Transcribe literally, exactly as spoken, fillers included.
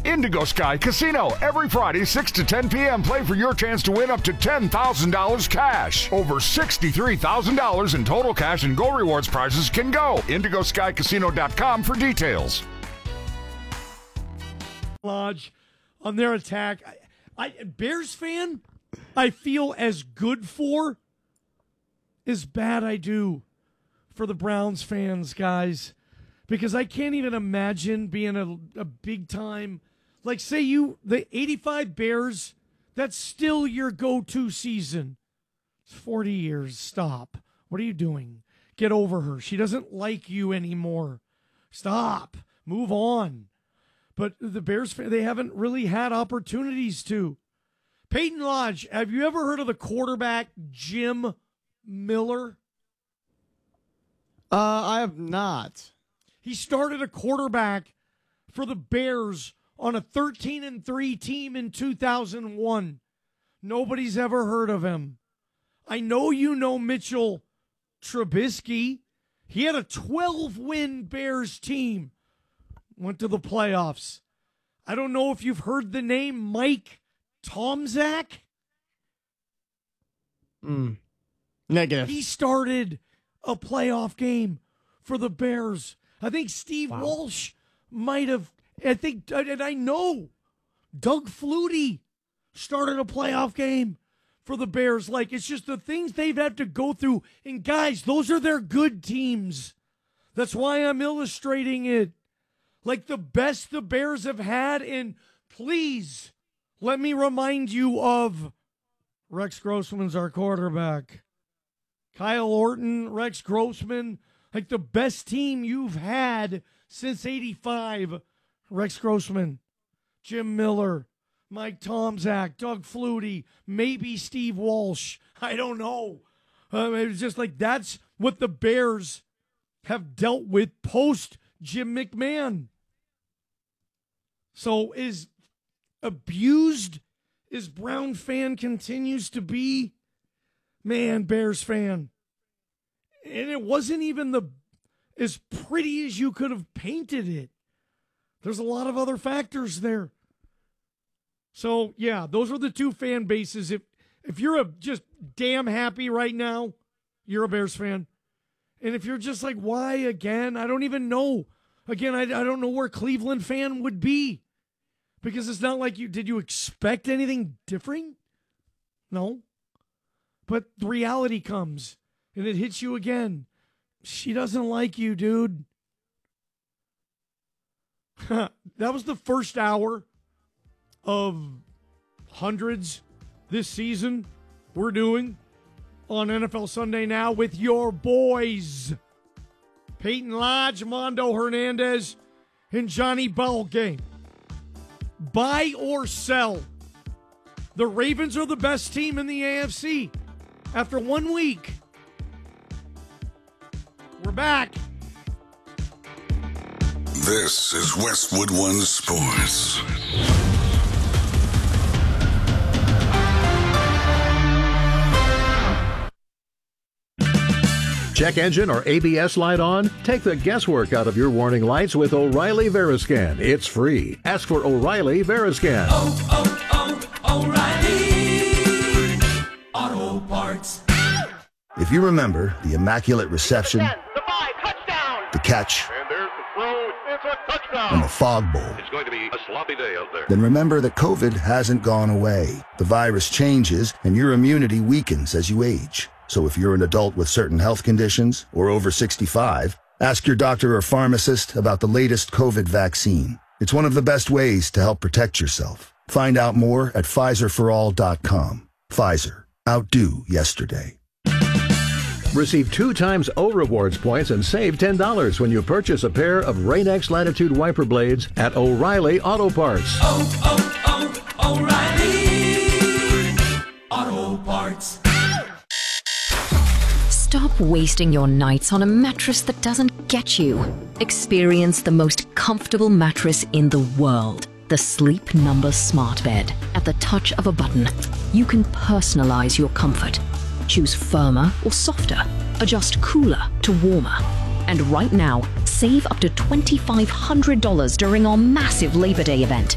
Indigo Sky Casino. Every Friday, six to ten p.m., play for your chance to win up to ten thousand dollars cash. Over sixty-three thousand dollars in total cash and Go Rewards prizes can go. indigo sky casino dot com for details. Lodge on their attack. I, I Bears fan, I feel as good for as bad I do for the Browns fans, guys. Because I can't even imagine being a, a big-time, like, say you, the eighty-five Bears, that's still your go-to season. It's forty years. Stop. What are you doing? Get over her. She doesn't like you anymore. Stop. Move on. But the Bears, they haven't really had opportunities to. Peyton Lodge, have you ever heard of the quarterback Jim Miller? Uh, I have not. He started a quarterback for the Bears on a thirteen and three team in two thousand one. Nobody's ever heard of him. I know you know Mitchell Trubisky. He had a twelve-win Bears team. Went to the playoffs. I don't know if you've heard the name Mike Tomczak. Mm. Negative. He started a playoff game for the Bears. I think Steve wow. Walsh might have, I think, and I know Doug Flutie started a playoff game for the Bears. Like, it's just the things they've had to go through. And guys, those are their good teams. That's why I'm illustrating it. Like the best the Bears have had. And please, let me remind you of Rex Grossman's our quarterback. Kyle Orton, Rex Grossman. Like the best team you've had since eighty-five, Rex Grossman, Jim Miller, Mike Tomczak, Doug Flutie, maybe Steve Walsh. I don't know. Um, it was just like that's what the Bears have dealt with post Jim McMahon. So as abused as Brown fan continues to be, man, Bears fan. And it wasn't even the as pretty as you could have painted it. There's a lot of other factors there. So, yeah, those are the two fan bases. If if you're a just damn happy right now, you're a Bears fan. And if you're just like, why again? I don't even know. Again, I, I don't know where Cleveland fan would be. Because it's not like you, did you expect anything different? No. But the reality comes. And it hits you again. She doesn't like you, dude. That was the first hour of hundreds this season we're doing on N F L Sunday Now with your boys. Peyton Lodge, Mondo Hernandez, and Johnny Ballgame. Buy or sell. The Ravens are the best team in the A F C. After one week. We're back. This is Westwood One Sports. Check engine or A B S light on? Take the guesswork out of your warning lights with O'Reilly Veriscan. It's free. Ask for O'Reilly Veriscan. Oh, oh, oh, O'Reilly Auto Parts. If you remember the immaculate reception, ten, the five, touchdown. The catch, and there's the throw, it's a touchdown. And the fog bowl, it's going to be a sloppy day out there. Then remember that COVID hasn't gone away. The virus changes, and your immunity weakens as you age. So if you're an adult with certain health conditions or over sixty-five, ask your doctor or pharmacist about the latest COVID vaccine. It's one of the best ways to help protect yourself. Find out more at Pfizer for all dot com. Pfizer. Outdo yesterday. Receive two times O Rewards points and save ten dollars when you purchase a pair of Rain-X Latitude wiper blades at O'Reilly Auto Parts. Oh, oh, oh, O'Reilly Auto Parts. Stop wasting your nights on a mattress that doesn't get you. Experience the most comfortable mattress in the world. The Sleep Number Smart Bed. At the touch of a button, you can personalize your comfort. Choose firmer or softer. Adjust cooler to warmer. And right now, save up to two thousand five hundred dollars during our massive Labor Day event.